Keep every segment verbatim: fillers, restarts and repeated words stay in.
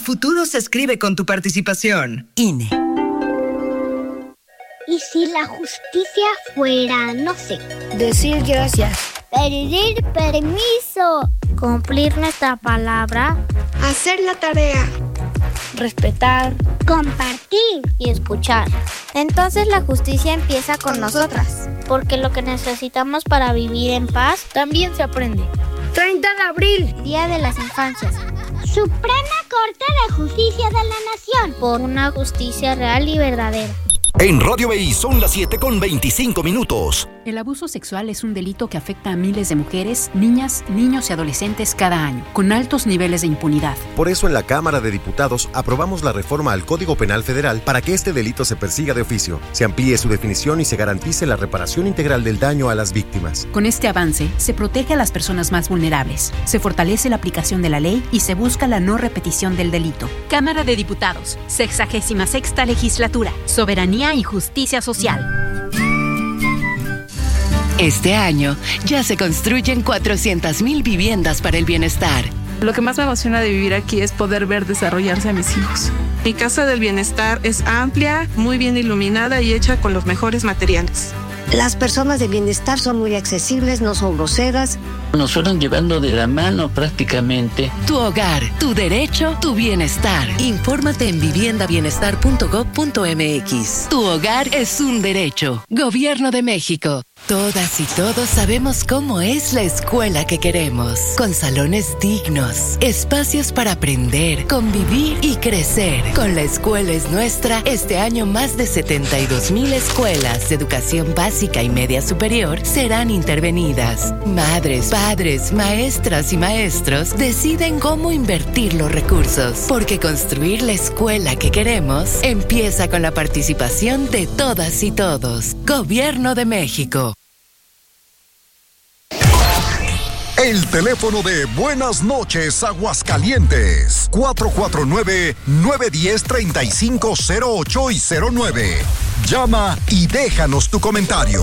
futuro se escribe con tu participación. I N E. ¿Y si la justicia fuera, no sé, decir gracias, pedir permiso, cumplir nuestra palabra, hacer la tarea, respetar, compartir y escuchar? Entonces la justicia empieza con nosotras, porque lo que necesitamos para vivir en paz también se aprende. treinta de abril, Día de las Infancias. Suprema Corte de Justicia de la Nación. Por una justicia real y verdadera. En Radio B I son las siete con veinticinco minutos. El abuso sexual es un delito que afecta a miles de mujeres, niñas, niños y adolescentes cada año, con altos niveles de impunidad. Por eso en la Cámara de Diputados aprobamos la reforma al Código Penal Federal para que este delito se persiga de oficio, se amplíe su definición y se garantice la reparación integral del daño a las víctimas. Con este avance, se protege a las personas más vulnerables, se fortalece la aplicación de la ley y se busca la no repetición del delito. Cámara de Diputados, sexagésima sexta legislatura, soberanía y justicia social. Este año ya se construyen cuatrocientas mil viviendas para el bienestar. Lo que más me emociona de vivir aquí es poder ver desarrollarse a mis hijos. Mi casa del bienestar es amplia, muy bien iluminada y hecha con los mejores materiales. Las personas de bienestar son muy accesibles, no son groseras. Nos fueron llevando de la mano prácticamente. Tu hogar, tu derecho, tu bienestar. Infórmate en vivienda bienestar punto gob punto eme equis. Tu hogar es un derecho. Gobierno de México. Todas y todos sabemos cómo es la escuela que queremos. Con salones dignos, espacios para aprender, convivir y crecer. Con La Escuela es Nuestra, este año más de setenta y dos mil escuelas de educación básica y media superior serán intervenidas. Madres, padres, maestras y maestros deciden cómo invertir los recursos, porque construir la escuela que queremos empieza con la participación de todas y todos. Gobierno de México. El teléfono de Buenas Noches Aguascalientes, cuatro cuatro nueve, nueve uno cero, tres cinco cero ocho y cero nueve. Llama y déjanos tu comentario.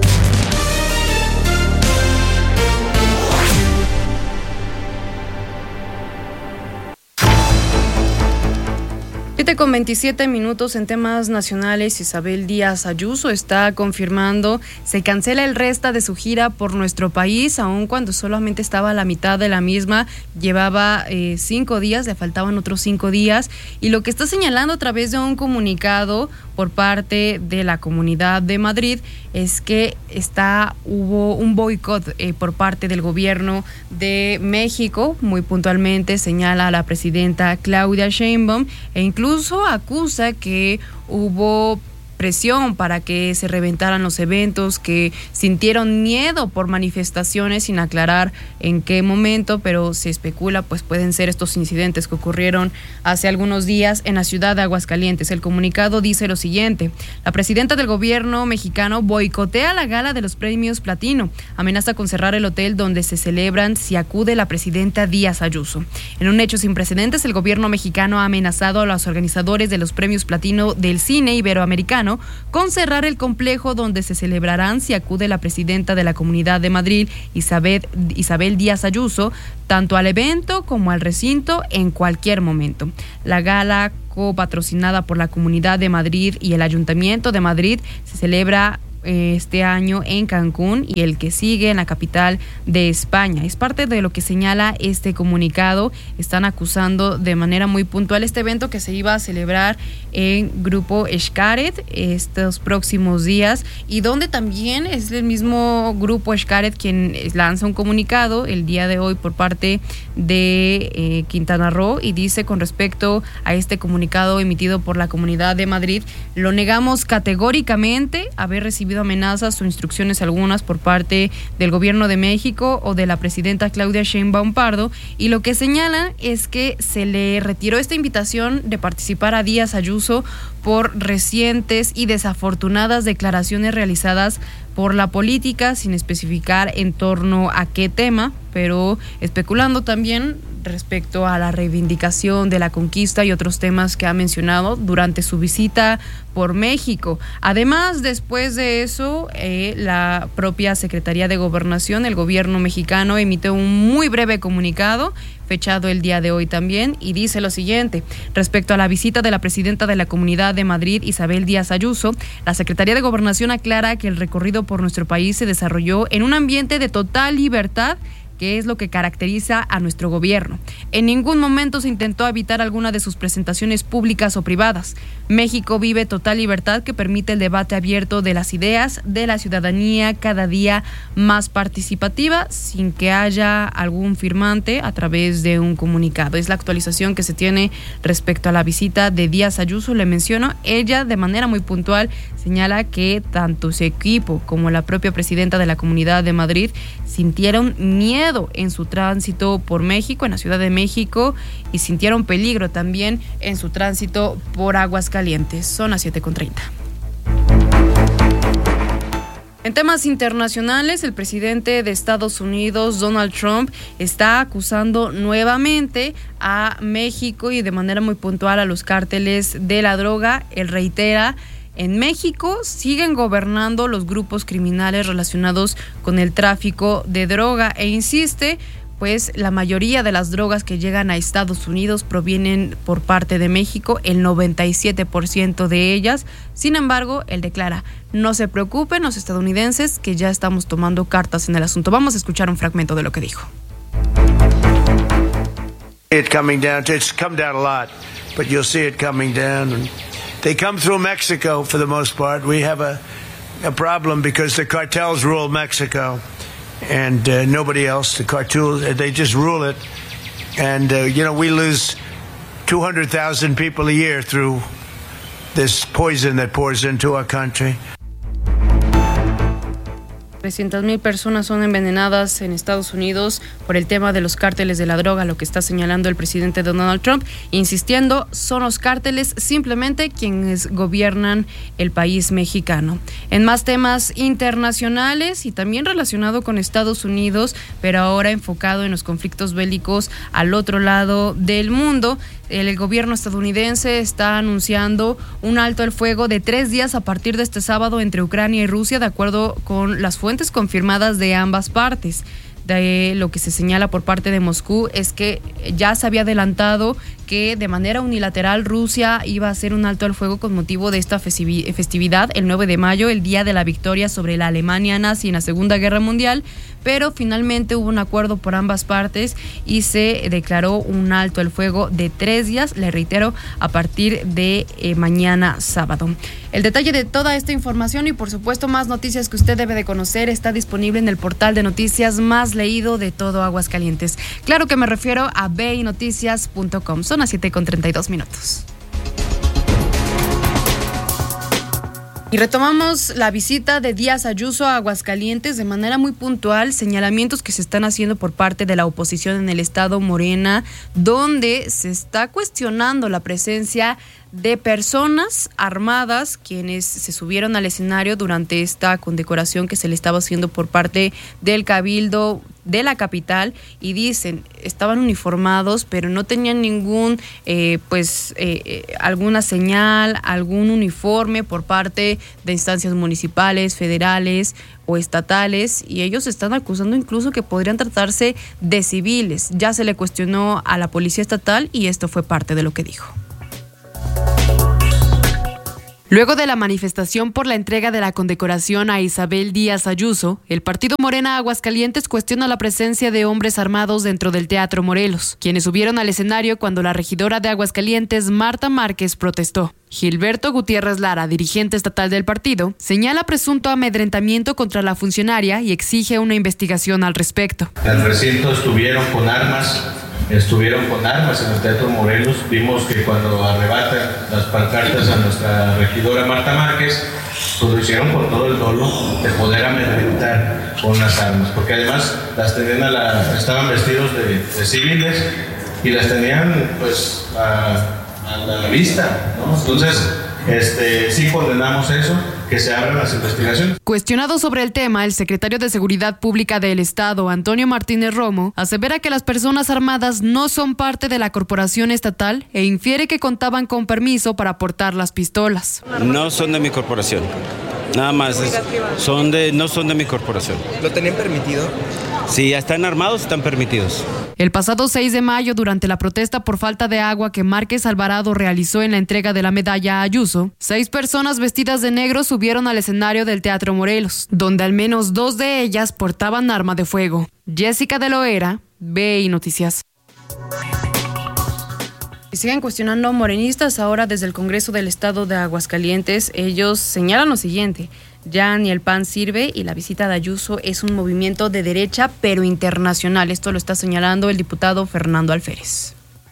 siete con veintisiete minutos en temas nacionales. Isabel Díaz Ayuso está confirmando se cancela el resto de su gira por nuestro país, aun cuando solamente estaba a la mitad de la misma. Llevaba eh, cinco días, le faltaban otros cinco días, y lo que está señalando a través de un comunicado por parte de la Comunidad de Madrid es que está hubo un boicot eh, por parte del gobierno de México. Muy puntualmente señala a la presidenta Claudia Sheinbaum e incluso acusa que hubo presión para que se reventaran los eventos, que sintieron miedo por manifestaciones, sin aclarar en qué momento, pero se especula pues pueden ser estos incidentes que ocurrieron hace algunos días en la ciudad de Aguascalientes. El comunicado dice lo siguiente: la presidenta del gobierno mexicano boicotea la gala de los premios Platino, amenaza con cerrar el hotel donde se celebran si acude la presidenta Díaz Ayuso. En un hecho sin precedentes, el gobierno mexicano ha amenazado a los organizadores de los premios Platino del cine iberoamericano con cerrar el complejo donde se celebrarán si acude la presidenta de la Comunidad de Madrid, Isabel, Isabel Díaz Ayuso, tanto al evento como al recinto en cualquier momento. La gala, copatrocinada por la Comunidad de Madrid y el Ayuntamiento de Madrid, se celebra este año en Cancún y el que sigue en la capital de España. Es parte de lo que señala este comunicado. Están acusando de manera muy puntual este evento que se iba a celebrar en Grupo Xcaret estos próximos días, y donde también es el mismo Grupo Xcaret quien lanza un comunicado el día de hoy por parte de eh, Quintana Roo, y dice con respecto a este comunicado emitido por la Comunidad de Madrid: lo negamos categóricamente haber recibido amenazas o instrucciones algunas por parte del gobierno de México o de la presidenta Claudia Sheinbaum Pardo, y lo que señalan es que se le retiró esta invitación de participar a Díaz Ayuso por recientes y desafortunadas declaraciones realizadas por la política, sin especificar en torno a qué tema, pero especulando también respecto a la reivindicación de la conquista y otros temas que ha mencionado durante su visita por México. Además, después de eso, eh, la propia Secretaría de Gobernación, el gobierno mexicano, emitió un muy breve comunicado fechado el día de hoy también, y dice lo siguiente: respecto a la visita de la presidenta de la Comunidad de Madrid, Isabel Díaz Ayuso, la Secretaría de Gobernación aclara que el recorrido por nuestro país se desarrolló en un ambiente de total libertad, que es lo que caracteriza a nuestro gobierno. En ningún momento se intentó evitar alguna de sus presentaciones públicas o privadas. México vive total libertad que permite el debate abierto de las ideas de la ciudadanía cada día más participativa, sin que haya algún firmante a través de un comunicado. Es la actualización que se tiene respecto a la visita de Díaz Ayuso. Le menciono, ella de manera muy puntual señala que tanto su equipo como la propia presidenta de la Comunidad de Madrid sintieron miedo en su tránsito por México, en la Ciudad de México, y sintieron peligro también en su tránsito por Aguascalientes. Son las siete con treinta. En temas internacionales, el presidente de Estados Unidos, Donald Trump, está acusando nuevamente a México y de manera muy puntual a los cárteles de la droga. Él reitera: en México siguen gobernando los grupos criminales relacionados con el tráfico de droga, e insiste, pues la mayoría de las drogas que llegan a Estados Unidos provienen por parte de México, el noventa y siete por ciento de ellas. Sin embargo, él declara: no se preocupen los estadounidenses, que ya estamos tomando cartas en el asunto. Vamos a escuchar un fragmento de lo que dijo. It coming down, it's come down a lot, but you'll see it coming down. And they come through Mexico for the most part. We have a, a problem because the cartels rule Mexico and uh, nobody else. The cartels, they just rule it. And, uh, you know, we lose two hundred thousand people a year through this poison that pours into our country. trescientas mil personas son envenenadas en Estados Unidos por el tema de los cárteles de la droga, lo que está señalando el presidente Donald Trump, insistiendo, son los cárteles simplemente quienes gobiernan el país mexicano. En más temas internacionales y también relacionado con Estados Unidos, pero ahora enfocado en los conflictos bélicos al otro lado del mundo, el gobierno estadounidense está anunciando un alto al fuego de tres días a partir de este sábado entre Ucrania y Rusia, de acuerdo con las fuentes confirmadas de ambas partes. De lo que se señala por parte de Moscú es que ya se había adelantado que de manera unilateral Rusia iba a hacer un alto al fuego con motivo de esta festividad, el nueve de mayo, el día de la victoria sobre la Alemania nazi en la Segunda Guerra Mundial, pero finalmente hubo un acuerdo por ambas partes y se declaró un alto al fuego de tres días, le reitero, a partir de eh, mañana sábado. El detalle de toda esta información y por supuesto más noticias que usted debe de conocer está disponible en el portal de noticias más leído de todo Aguascalientes. Claro que me refiero a b i noticias punto com. Son las siete con treinta y dos minutos. Y retomamos la visita de Díaz Ayuso a Aguascalientes de manera muy puntual, señalamientos que se están haciendo por parte de la oposición en el estado Morena, donde se está cuestionando la presencia de personas armadas quienes se subieron al escenario durante esta condecoración que se le estaba haciendo por parte del Cabildo de la capital, y dicen, estaban uniformados pero no tenían ningún eh, pues eh, eh, alguna señal, algún uniforme por parte de instancias municipales, federales o estatales, y ellos están acusando incluso que podrían tratarse de civiles. Ya se le cuestionó a la policía estatal y esto fue parte de lo que dijo. Luego de la manifestación por la entrega de la condecoración a Isabel Díaz Ayuso, el partido Morena Aguascalientes cuestiona la presencia de hombres armados dentro del Teatro Morelos, quienes subieron al escenario cuando la regidora de Aguascalientes, Marta Márquez, protestó. Gilberto Gutiérrez Lara, dirigente estatal del partido, señala presunto amedrentamiento contra la funcionaria y exige una investigación al respecto. En el recinto estuvieron con armas. Estuvieron con armas en el Teatro Morelos. Vimos que cuando arrebatan las pancartas a nuestra regidora Marta Márquez, pues lo hicieron con todo el dolo de poder amedrentar con las armas, porque además las tenían a la, estaban vestidos de, de civiles y las tenían pues a, a la vista, ¿no? Entonces, este, sí condenamos eso. que se abran las investigaciones. Cuestionado sobre el tema, el secretario de Seguridad Pública del Estado, Antonio Martínez Romo, asevera que las personas armadas no son parte de la corporación estatal e infiere que contaban con permiso para portar las pistolas. No son de mi corporación. Nada más, es, son de, no son de mi corporación. ¿Lo tenían permitido? Si ya están armados, están permitidos. El pasado seis de mayo, durante la protesta por falta de agua que Márquez Alvarado realizó en la entrega de la medalla a Ayuso, seis personas vestidas de negro subieron al escenario del Teatro Morelos, donde al menos dos de ellas portaban arma de fuego. Jessica de Loera, B I Noticias. Y siguen cuestionando morenistas ahora desde el Congreso del Estado de Aguascalientes. Ellos señalan lo siguiente: ya ni el P A N sirve y la visita de Ayuso es un movimiento de derecha pero internacional. Esto lo está señalando el diputado Fernando Alférez.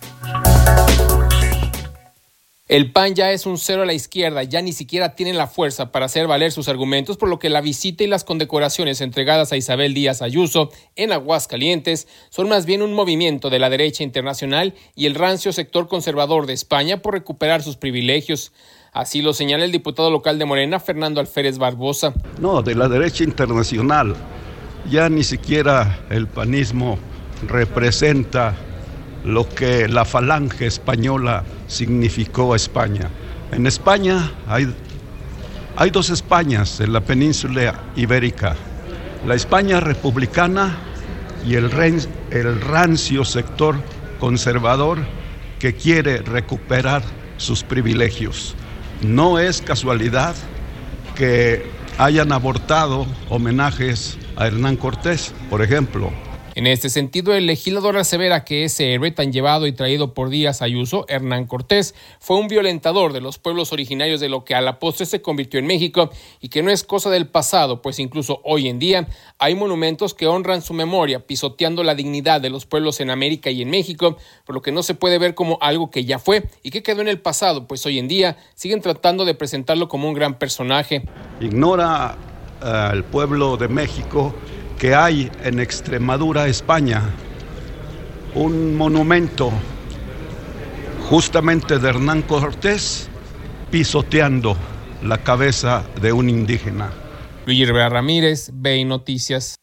El P A N ya es un cero a la izquierda, ya ni siquiera tienen la fuerza para hacer valer sus argumentos, por lo que la visita y las condecoraciones entregadas a Isabel Díaz Ayuso en Aguascalientes son más bien un movimiento de la derecha internacional y el rancio sector conservador de España por recuperar sus privilegios. Así lo señala el diputado local de Morena, Fernando Alférez Barbosa. No, de la derecha internacional. Ya ni siquiera el panismo representa lo que la falange española significó a España. En España hay, hay dos Españas en la península ibérica. La España republicana y el, el rancio sector conservador que quiere recuperar sus privilegios. No es casualidad que hayan abortado homenajes a Hernán Cortés, por ejemplo. En este sentido, el legislador asevera que ese héroe tan llevado y traído por Díaz Ayuso, Hernán Cortés, fue un violentador de los pueblos originarios de lo que a la postre se convirtió en México y que no es cosa del pasado, pues incluso hoy en día hay monumentos que honran su memoria, pisoteando la dignidad de los pueblos en América y en México, por lo que no se puede ver como algo que ya fue y que quedó en el pasado, pues hoy en día siguen tratando de presentarlo como un gran personaje. Ignora uh, el pueblo de México que hay en Extremadura, España, un monumento justamente de Hernán Cortés pisoteando la cabeza de un indígena. Luis Rivera Ramírez, B I Noticias.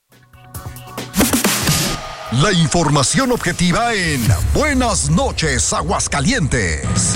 La información objetiva en Buenas noches, Aguascalientes.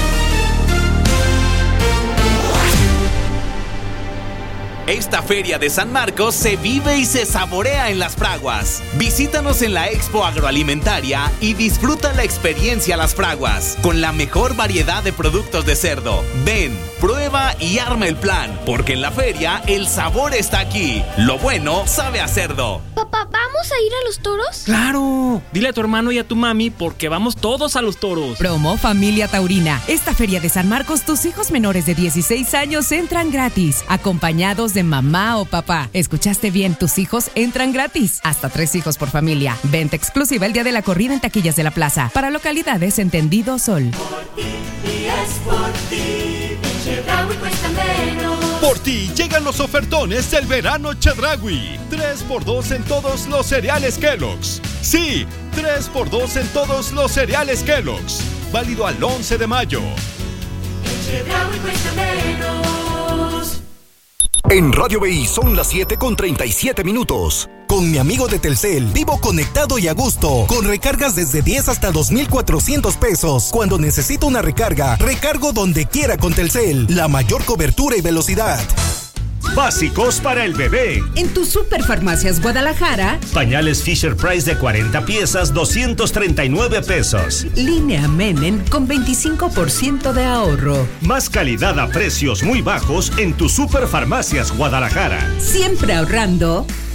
Esta feria de San Marcos se vive y se saborea en Las Fraguas. Visítanos en la Expo Agroalimentaria y disfruta la experiencia Las Fraguas, con la mejor variedad de productos de cerdo. Ven, prueba y arma el plan, porque en la feria el sabor está aquí. Lo bueno sabe a cerdo. Papá, ¿vamos a ir a los toros? ¡Claro! Dile a tu hermano y a tu mami porque vamos todos a los toros. Promo Familia Taurina. Esta feria de San Marcos, tus hijos menores de dieciséis años entran gratis, acompañados de mamá o papá. ¿Escuchaste bien? Tus hijos entran gratis. Hasta tres hijos por familia. Venta exclusiva el día de la corrida en taquillas de la plaza. Para localidades Entendido Sol. Por ti, y es por ti. Chedraui cuesta menos. Por ti llegan los ofertones del verano Chedraui. tres por dos en todos los cereales Kellogg's. Sí, tres por dos en todos los cereales Kellogg's. Válido al once de mayo. Chedraui cuesta menos. En Radio B I son las siete con treinta y siete minutos. Con mi amigo de Telcel, vivo conectado y a gusto, con recargas desde diez hasta dos mil cuatrocientos pesos. Cuando necesito una recarga, recargo donde quiera con Telcel. La mayor cobertura y velocidad. Básicos para el bebé. En tu Superfarmacias Guadalajara, pañales Fisher Price de cuarenta piezas, doscientos treinta y nueve pesos. Línea Menem con veinticinco por ciento de ahorro. Más calidad a precios muy bajos en tu Superfarmacias Guadalajara. Siempre ahorrando.